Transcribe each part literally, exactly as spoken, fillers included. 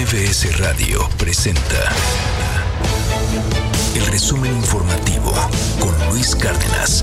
B S Radio presenta el resumen informativo con Luis Cárdenas.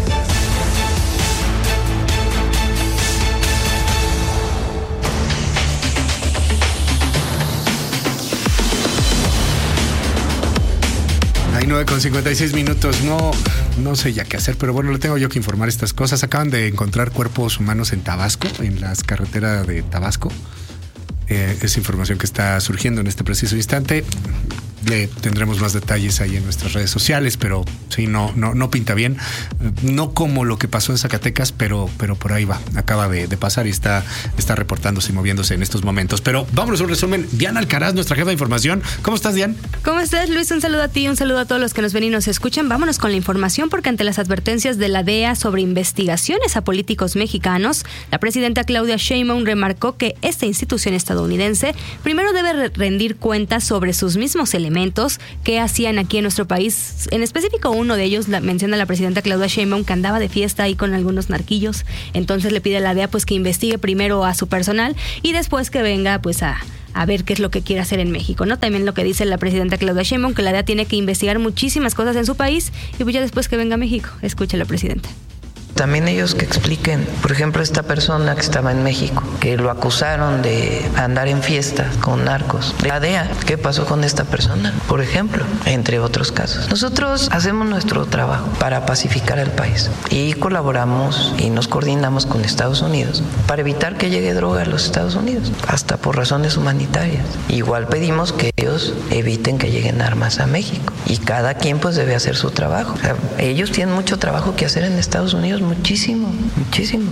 Hay nueve con cincuenta y seis minutos, no, no sé ya qué hacer, pero bueno, le tengo yo que informar estas cosas. Acaban de encontrar cuerpos humanos en Tabasco, en las carreteras de Tabasco. Eh, es información que está surgiendo en este preciso instante. Le tendremos más detalles ahí en nuestras redes sociales, pero sí, no, no, no pinta bien. No como lo que pasó en Zacatecas, pero, pero por ahí va. Acaba de, de pasar y está, está reportándose y moviéndose en estos momentos. Pero vámonos a un resumen. Diana Alcaraz, nuestra jefa de información. ¿Cómo estás, Diana? ¿Cómo estás, Luis? Un saludo a ti y un saludo a todos los que nos ven y nos escuchan. Vámonos con la información, porque ante las advertencias de la D E A sobre investigaciones a políticos mexicanos, la presidenta Claudia Sheinbaum remarcó que esta institución estadounidense primero debe rendir cuentas sobre sus mismos elementos que hacían aquí en nuestro país. En específico, uno de ellos la, menciona la presidenta Claudia Sheinbaum que andaba de fiesta ahí con algunos narquillos. Entonces le pide a la D E A pues que investigue primero a su personal y después que venga pues a a ver qué es lo que quiere hacer en México, ¿no? También lo que dice la presidenta Claudia Sheinbaum, que la D E A tiene que investigar muchísimas cosas en su país y pues ya después que venga a México. Escucha la presidenta. También ellos que expliquen, por ejemplo, esta persona que estaba en México, que lo acusaron de andar en fiestas con narcos. La D E A, ¿qué pasó con esta persona? Por ejemplo, entre otros casos. Nosotros hacemos nuestro trabajo para pacificar el país y colaboramos y nos coordinamos con Estados Unidos para evitar que llegue droga a los Estados Unidos, hasta por razones humanitarias. Igual pedimos que ellos eviten que lleguen armas a México y cada quien pues debe hacer su trabajo. O sea, ellos tienen mucho trabajo que hacer en Estados Unidos. Muchísimo, muchísimo.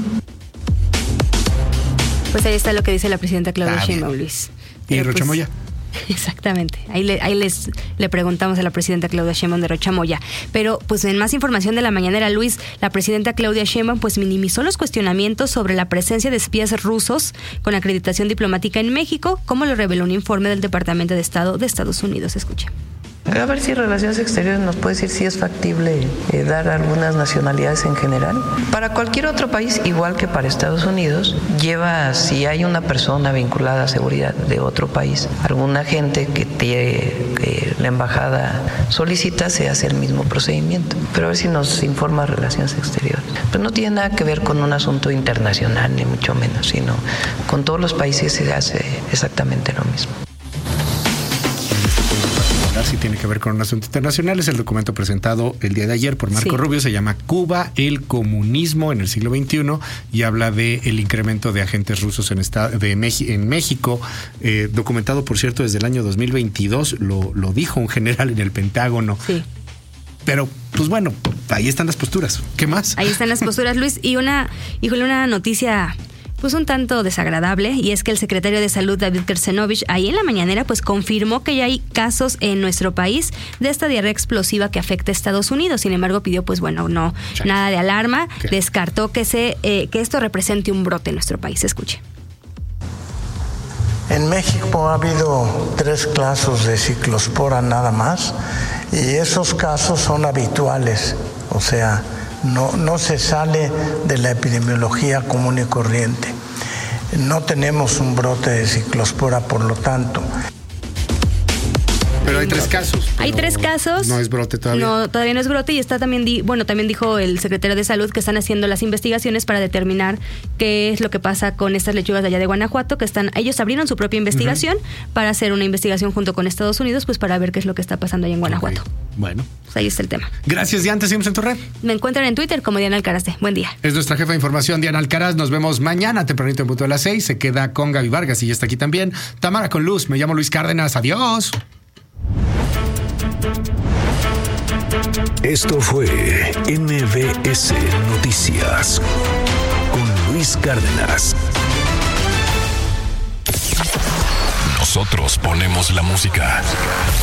Pues ahí está lo que dice la presidenta Claudia ah, Sheinbaum, Luis. ¿Y Rochamoya? Pues, exactamente. Ahí, le, ahí les le preguntamos a la presidenta Claudia Sheinbaum de Rochamoya. Pero pues en más información de la mañanera, Luis, la presidenta Claudia Sheinbaum pues minimizó los cuestionamientos sobre la presencia de espías rusos con acreditación diplomática en México, como lo reveló un informe del Departamento de Estado de Estados Unidos. Escucha. A ver si Relaciones Exteriores nos puede decir si es factible eh, dar algunas nacionalidades en general. Para cualquier otro país, igual que para Estados Unidos, lleva, si hay una persona vinculada a seguridad de otro país, algún agente que, tiene, que la embajada solicita, se hace el mismo procedimiento. Pero a ver si nos informa Relaciones Exteriores. Pues no tiene nada que ver con un asunto internacional, ni mucho menos, sino con todos los países se hace exactamente lo mismo. Si tiene que ver con un asunto internacional, es el documento presentado el día de ayer por Marco sí. Rubio, se llama Cuba, el comunismo en el siglo veintiuno y habla de el incremento de agentes rusos en, esta, de Meji, en México, eh, documentado por cierto desde el año dos mil veintidós, lo, lo dijo un general en el Pentágono. Sí. Pero, pues bueno, ahí están las posturas. ¿Qué más? Ahí están las posturas, Luis, y una, híjole, una noticia pues un tanto desagradable, y es que el secretario de Salud, David Kersenovich, ahí en la mañanera pues confirmó que ya hay casos en nuestro país de esta diarrea explosiva que afecta a Estados Unidos. Sin embargo, pidió pues bueno, no, sí. nada de alarma, ¿Qué? descartó que se eh, que esto represente un brote en nuestro país. Escuche. En México ha habido tres casos de ciclospora nada más, y esos casos son habituales, o sea, No, no se sale de la epidemiología común y corriente. No tenemos un brote de ciclospora, por lo tanto. Pero hay tres casos. Hay tres casos. No es brote todavía. No, todavía no es brote y está también, di, bueno, también dijo el secretario de Salud que están haciendo las investigaciones para determinar qué es lo que pasa con estas lechugas de allá de Guanajuato, que están, ellos abrieron su propia investigación uh-huh. para hacer una investigación junto con Estados Unidos, pues para ver qué es lo que está pasando allá en Guanajuato. Okay. Bueno. Pues ahí está el tema. Gracias, Diana. ¿Te seguimos en tu red? Me encuentran en Twitter como Diana Alcaraz. Buen día. Es nuestra jefa de información, Diana Alcaraz. Nos vemos mañana tempranito en punto de las seis. Se queda con Gaby Vargas y ya está aquí también Tamara con Luz. Me llamo Luis Cárdenas. Adiós. Esto fue M V S Noticias con Luis Cárdenas. Nosotros ponemos la música.